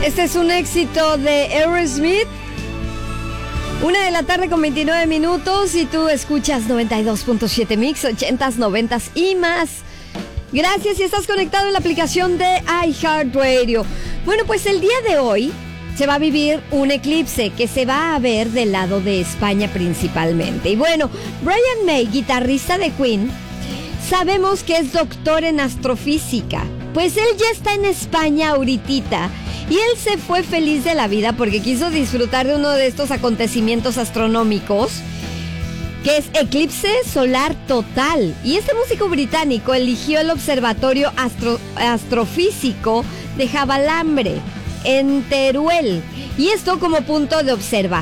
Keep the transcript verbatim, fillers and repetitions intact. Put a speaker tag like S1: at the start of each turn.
S1: Este es un éxito de Aerosmith. Una de la tarde con veintinueve minutos y tú escuchas noventa y dos punto siete Mix, ochentas, noventas y más. Gracias si estás conectado en la aplicación de iHeartRadio. Bueno, pues el día de hoy se va a vivir un eclipse que se va a ver del lado de España principalmente. Y bueno, Brian May, guitarrista de Queen, sabemos que es doctor en astrofísica. Pues él ya está en España ahoritita. Y él se fue feliz de la vida porque quiso disfrutar de uno de estos acontecimientos astronómicos, que es eclipse solar total. Y este músico británico eligió el Observatorio Astro- Astrofísico de Javalambre, en Teruel. Y esto como punto de observación.